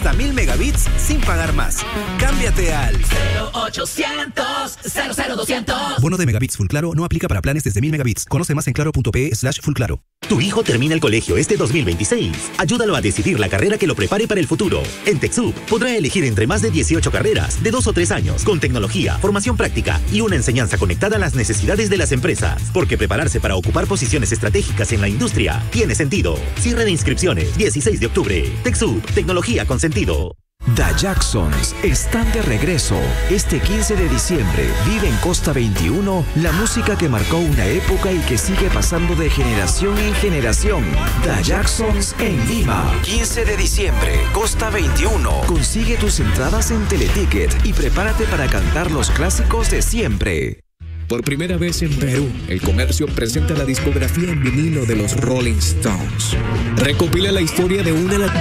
hasta 1000 megabits sin pagar más. Cámbiate al 0800 00200. Bono de megabits Full Claro no aplica para planes desde 1000 megabits. Conoce más en claro.pe/fullclaro. Tu hijo termina el colegio este 2026. Ayúdalo a decidir la carrera que lo prepare para el futuro. En TechSoup podrá elegir entre más de 18 carreras de 2 o 3 años, con tecnología, formación práctica y una enseñanza conectada a las necesidades de las empresas. Porque prepararse para ocupar posiciones estratégicas en la industria tiene sentido. Cierre de inscripciones 16 de octubre. TechSoup, tecnología con sentido. The Jacksons están de regreso. Este 15 de diciembre vive en Costa 21 la música que marcó una época y que sigue pasando de generación en generación. The Jacksons en Lima. 15 de diciembre, Costa 21. Consigue tus entradas en Teleticket y prepárate para cantar los clásicos de siempre. Por primera vez en Perú, el comercio presenta la discografía en vinilo de los Rolling Stones. Recopila la historia de una de las